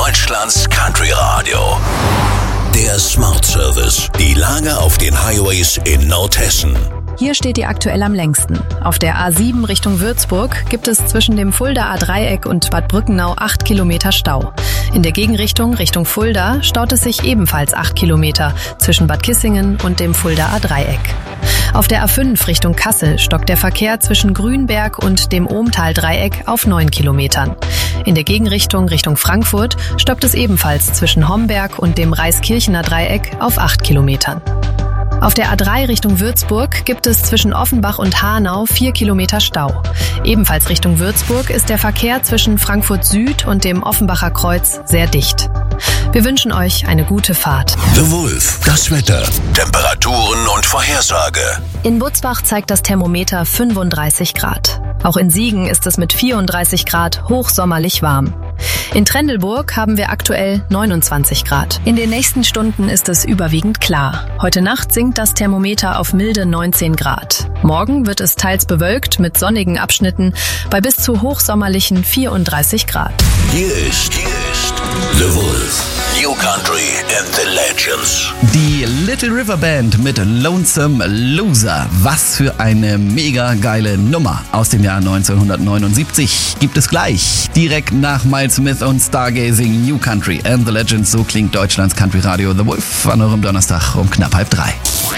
Deutschlands Country Radio. Der Smart Service. Die Lage auf den Highways in Nordhessen. Hier steht die aktuell am längsten. Auf der A7 Richtung Würzburg gibt es zwischen dem Fuldaer Dreieck und Bad Brückenau 8 Kilometer Stau. In der Gegenrichtung Richtung Fulda staut es sich ebenfalls 8 Kilometer zwischen Bad Kissingen und dem Fuldaer Dreieck. Auf der A5 Richtung Kassel stockt der Verkehr zwischen Grünberg und dem Ohmtal-Dreieck auf 9 Kilometern. In der Gegenrichtung Richtung Frankfurt stockt es ebenfalls zwischen Homberg und dem Reiskirchener Dreieck auf 8 Kilometern. Auf der A3 Richtung Würzburg gibt es zwischen Offenbach und Hanau 4 Kilometer Stau. Ebenfalls Richtung Würzburg ist der Verkehr zwischen Frankfurt Süd und dem Offenbacher Kreuz sehr dicht. Wir wünschen euch eine gute Fahrt. The Wolf, das Wetter, Temperaturen und Vorhersage. In Butzbach zeigt das Thermometer 35 Grad. Auch in Siegen ist es mit 34 Grad hochsommerlich warm. In Trendelburg haben wir aktuell 29 Grad. In den nächsten Stunden ist es überwiegend klar. Heute Nacht sinkt das Thermometer auf milde 19 Grad. Morgen wird es teils bewölkt mit sonnigen Abschnitten bei bis zu hochsommerlichen 34 Grad. Hier ist The Wolf. New Country and the Legends. Die Little River Band mit Lonesome Loser. Was für eine mega geile Nummer aus dem Jahr 1979 gibt es gleich. Direkt nach Miles Smith und Stargazing. New Country and the Legends. So klingt Deutschlands Country Radio The Wolf an eurem Donnerstag um knapp 2:30.